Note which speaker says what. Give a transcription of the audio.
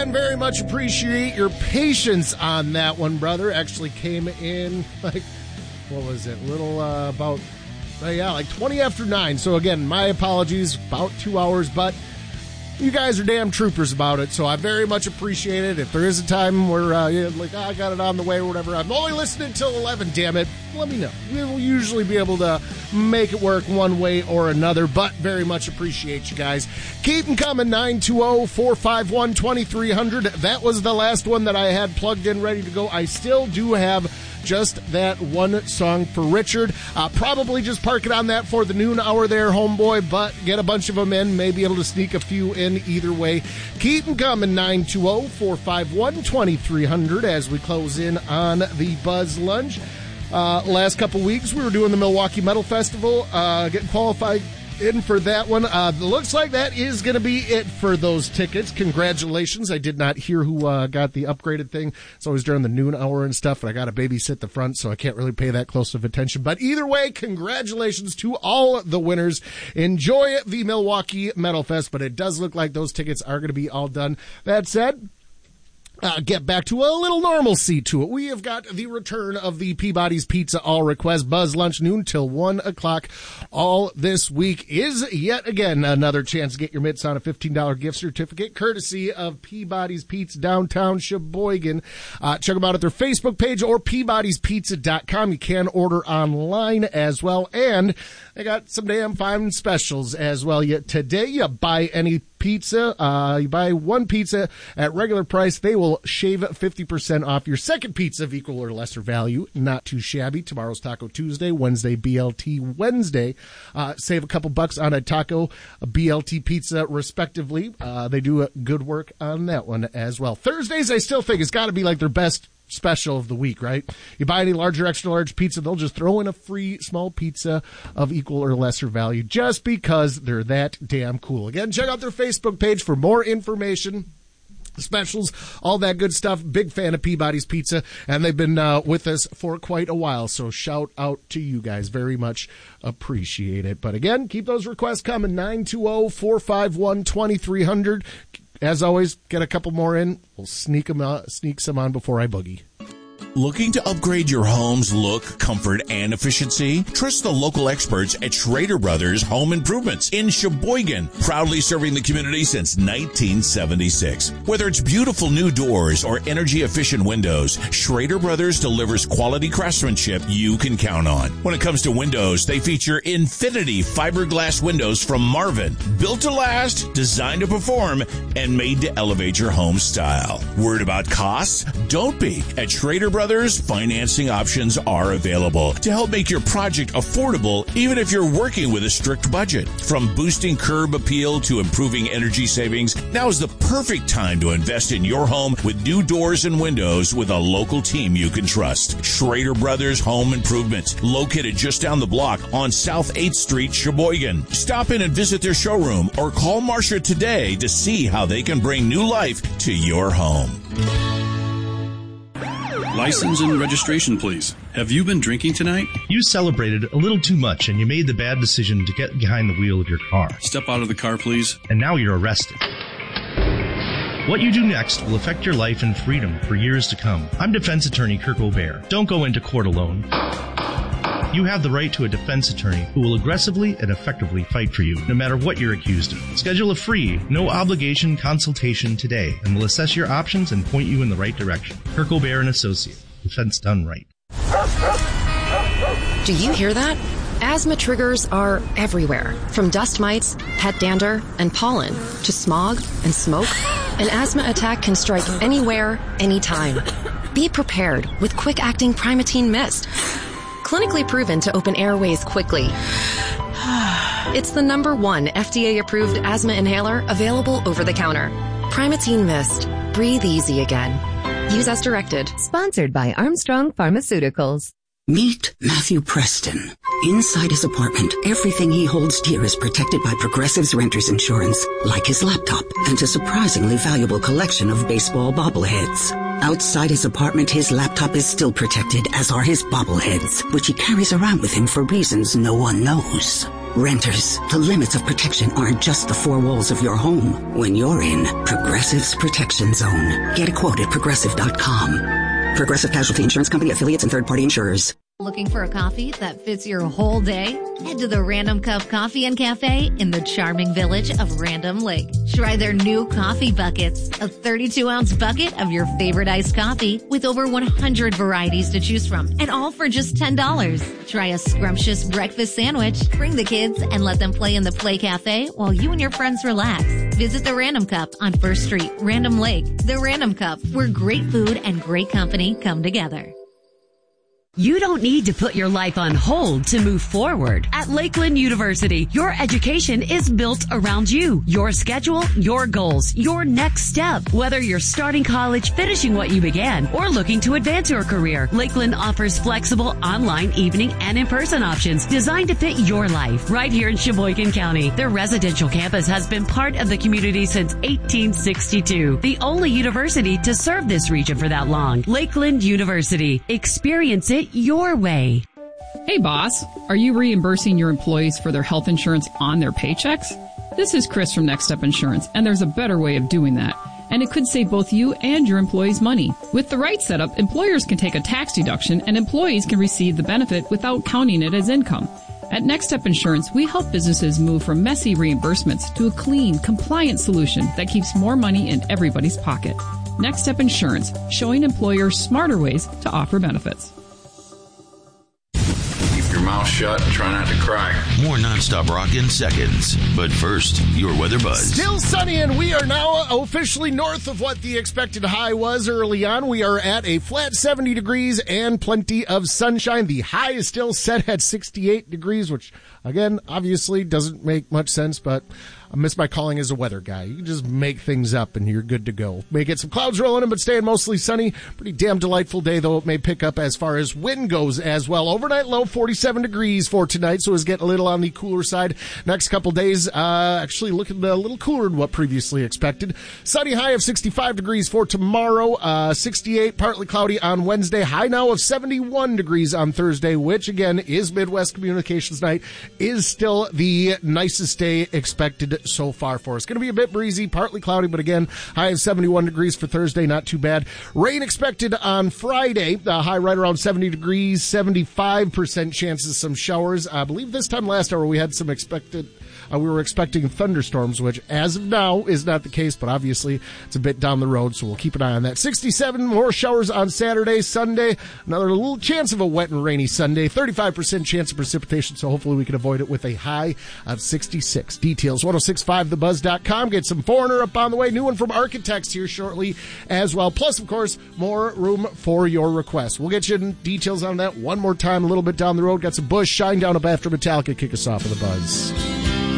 Speaker 1: again, very much appreciate your patience on that one, brother. Actually came in, like 20 after 9. So, again, my apologies, about 2 hours, but you guys are damn troopers about it, so I very much appreciate it. If there is a time where I got it on the way or whatever, I'm only listening till 11, damn it, let me know. We'll usually be able to make it work one way or another, but very much appreciate you guys. Keep them coming, 920-451-2300. That was the last one that I had plugged in, ready to go. I still do have just that one song for Richard. Probably just park it on that for the noon hour there, homeboy, but get a bunch of them in, may be able to sneak a few in either way. Keep them coming, 920-451-2300 as we close in on the Buzz Lunch. Last couple weeks, we were doing the Milwaukee Metal Festival, getting qualified in for that one. Looks like that is going to be it for those tickets. Congratulations. I did not hear who got the upgraded thing. It's always during the noon hour and stuff, and I got to babysit the front, so I can't really pay that close of attention. But either way, congratulations to all the winners. Enjoy the Milwaukee Metal Fest, but it does look like those tickets are going to be all done. That said, get back to a little normalcy to it. We have got the return of the Peabody's Pizza All Request Buzz Lunch, noon till 1 o'clock. All this week is yet again another chance to get your mitts on a $15 gift certificate, courtesy of Peabody's Pizza, downtown Sheboygan. Check them out at their Facebook page or Peabody'sPizza.com. You can order online as well, and they got some damn fine specials as well. Today, you buy any pizza, you buy one pizza at regular price, they will shave 50% off your second pizza of equal or lesser value. Not too shabby. Tomorrow's Taco Tuesday, Wednesday BLT Wednesday. Save a couple bucks on a taco, a BLT pizza, respectively. They do good work on that one as well. Thursdays, I still think it's got to be like their best special of the week, right? You buy any large or extra large pizza, they'll just throw in a free small pizza of equal or lesser value just because they're that damn cool. Again, check out their Facebook page for more information, specials, all that good stuff. Big fan of Peabody's Pizza, and they've been with us for quite a while, so shout out to you guys. Very much appreciate it. But again, keep those requests coming, 920-451-2300. As always, get a couple more in. We'll sneak some on before I boogie.
Speaker 2: Looking to upgrade your home's look, comfort, and efficiency? Trust the local experts at Schrader Brothers Home Improvements in Sheboygan, proudly serving the community since 1976. Whether it's beautiful new doors or energy-efficient windows, Schrader Brothers delivers quality craftsmanship you can count on. When it comes to windows, they feature Infinity fiberglass windows from Marvin, built to last, designed to perform, and made to elevate your home style. Worried about costs? Don't be. At Schrader Brothers, financing options are available to help make your project affordable, even if you're working with a strict budget. From boosting curb appeal to improving energy savings, now is the perfect time to invest in your home with new doors and windows with a local team you can trust. Schrader Brothers Home Improvements, located just down the block on South 8th Street, Sheboygan. Stop in and visit their showroom or call Marcia today to see how they can bring new life to your home.
Speaker 3: License and registration, please. Have you been drinking tonight?
Speaker 4: You celebrated a little too much and you made the bad decision to get behind the wheel of your car.
Speaker 3: Step out of the car, please.
Speaker 4: And now you're arrested. What you do next will affect your life and freedom for years to come. I'm defense attorney Kirk O'Bear. Don't go into court alone. You have the right to a defense attorney who will aggressively and effectively fight for you, no matter what you're accused of. Schedule a free, no-obligation consultation today, and we'll assess your options and point you in the right direction. Kirk O'Bear and Associate. Defense done right.
Speaker 5: Do you hear that? Asthma triggers are everywhere, from dust mites, pet dander, and pollen, to smog and smoke. An asthma attack can strike anywhere, anytime. Be prepared with quick-acting Primatene Mist. Clinically proven to open airways quickly. It's the #1 FDA-approved asthma inhaler available over the counter. Primatene Mist. Breathe easy again. Use as directed.
Speaker 6: Sponsored by Armstrong Pharmaceuticals.
Speaker 7: Meet Matthew Preston. Inside his apartment, everything he holds dear is protected by Progressive's Renters Insurance, like his laptop and a surprisingly valuable collection of baseball bobbleheads. Outside his apartment, his laptop is still protected, as are his bobbleheads, which he carries around with him for reasons no one knows. Renters, the limits of protection aren't just the four walls of your home. When you're in Progressive's Protection Zone. Get a quote at Progressive.com. Progressive Casualty Insurance Company, affiliates, and third-party insurers.
Speaker 8: Looking for a coffee that fits your whole day? Head to the Random Cup Coffee and Cafe in the charming village of Random Lake. Try their new coffee buckets, a 32-ounce bucket of your favorite iced coffee with over 100 varieties to choose from, and all for just $10. Try a scrumptious breakfast sandwich. Bring the kids and let them play in the Play Cafe while you and your friends relax. Visit the Random Cup on 1st Street, Random Lake. The Random Cup, where great food and great company come together.
Speaker 9: You don't need to put your life on hold to move forward. At Lakeland University, your education is built around you, your schedule, your goals, your next step. Whether you're starting college, finishing what you began, or looking to advance your career, Lakeland offers flexible online, evening, and in-person options designed to fit your life. Right here in Sheboygan County, their residential campus has been part of the community since 1862. The only university to serve this region for that long. Lakeland University. Experience it your way.
Speaker 10: Hey boss, are you reimbursing your employees for their health insurance on their paychecks? This is Chris from Next Step Insurance, and there's a better way of doing that. And it could save both you and your employees money. With the right setup, employers can take a tax deduction and employees can receive the benefit without counting it as income. At Next Step Insurance, we help businesses move from messy reimbursements to a clean, compliant solution that keeps more money in everybody's pocket. Next Step Insurance, showing employers smarter ways to offer benefits.
Speaker 11: Mouth shut and try not to cry.
Speaker 2: More nonstop rock in seconds. But first, your weather buzz.
Speaker 1: Still sunny, and we are now officially north of what the expected high was early on. We are at a flat 70 degrees and plenty of sunshine. The high is still set at 68 degrees, which, again, obviously doesn't make much sense, but I miss my calling as a weather guy. You can just make things up and you're good to go. May get some clouds rolling in, but staying mostly sunny. Pretty damn delightful day, though it may pick up as far as wind goes as well. Overnight low 47 degrees for tonight, so it's getting a little on the cooler side. Next couple days, actually looking a little cooler than what previously expected. Sunny high of 65 degrees for tomorrow. 68, partly cloudy on Wednesday. High now of 71 degrees on Thursday, which again is Midwest Communications Night, is still the nicest day expected so far for us. Going to be a bit breezy, partly cloudy, but again, high of 71 degrees for Thursday, not too bad. Rain expected on Friday, high right around 70 degrees, 75% chances of some showers. I believe this time last hour we had some we were expecting thunderstorms, which as of now is not the case, but obviously it's a bit down the road, so we'll keep an eye on that. 67, more showers on Saturday. Sunday, another little chance of a wet and rainy Sunday. 35% chance of precipitation, so hopefully we can avoid it with a high of 66. Details, 1065thebuzz.com. Get some Foreigner up on the way. New one from Architects here shortly as well. Plus, of course, more room for your requests. We'll get you details on that one more time a little bit down the road. Got some Bush, Shine Down Up after Metallica. Kick us off with the Buzz.